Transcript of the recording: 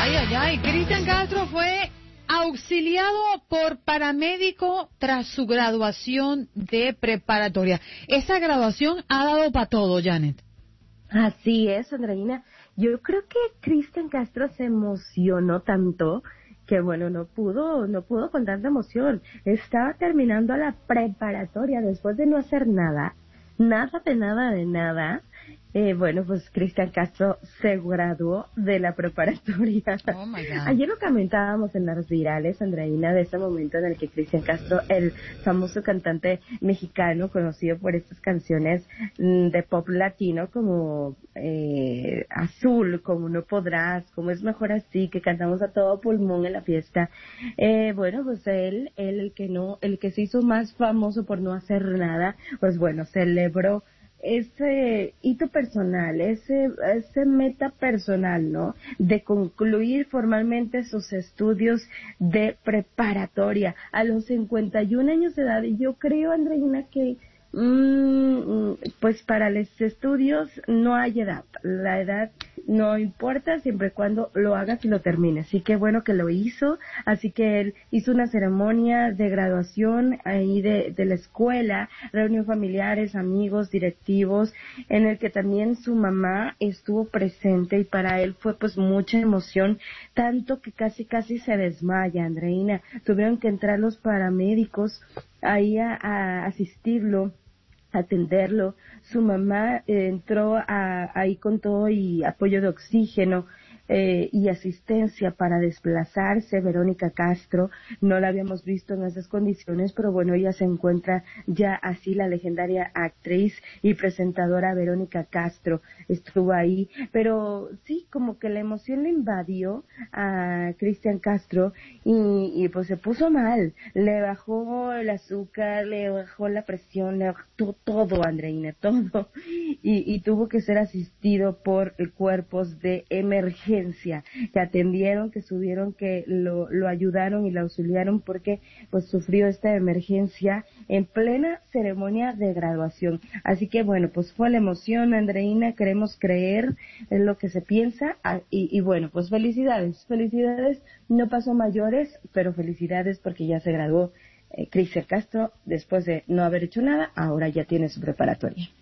Ay, ay, ay. Cristian Castro fue auxiliado por paramédico tras su graduación de preparatoria. Esa graduación ha dado para todo, Janet. Así es, Andreina. Yo creo que Cristian Castro se emocionó tanto que, bueno, no pudo con tanta emoción. Estaba terminando la preparatoria después de no hacer nada de nada. Bueno, pues Cristian Castro se graduó de la preparatoria. Oh, my God. Ayer lo comentábamos en las virales, Andreina, de ese momento en el que Cristian Castro, el famoso cantante mexicano conocido por estas canciones de pop latino como Azul, como No Podrás, como Es Mejor Así, que cantamos a todo pulmón en la fiesta. Bueno, pues él el que se hizo más famoso por no hacer nada, pues bueno, celebró ese hito personal, ese meta personal, ¿no? De concluir formalmente sus estudios de preparatoria a los 51 años de edad. Y yo creo, Andreina, que pues para los estudios no hay edad. La edad no importa siempre y cuando lo hagas y lo termines. Así que bueno que lo hizo. Así que él hizo una ceremonia de graduación ahí de la escuela, reunió familiares, amigos, directivos, en el que también su mamá estuvo presente y para él fue pues mucha emoción, tanto que casi se desmaya, Andreina. Tuvieron que entrar los paramédicos ahí a asistirlo, atenderlo. Su mamá entró ahí con todo y apoyo de oxígeno y asistencia para desplazarse. Verónica Castro, no la habíamos visto en esas condiciones, pero bueno, ella se encuentra ya así. La legendaria actriz y presentadora Verónica Castro estuvo ahí, pero sí, como que la emoción le invadió a Cristian Castro y pues se puso mal, le bajó el azúcar, le bajó la presión, le bajó todo, Andreina, todo, y tuvo que ser asistido por cuerpos de emergencia que atendieron, que subieron, que lo ayudaron y lo auxiliaron porque pues sufrió esta emergencia en plena ceremonia de graduación. Así que bueno, pues fue la emoción, Andreina, queremos creer en lo que se piensa y bueno, pues felicidades, no pasó mayores, pero felicidades porque ya se graduó Cristian Castro después de no haber hecho nada, ahora ya tiene su preparatoria.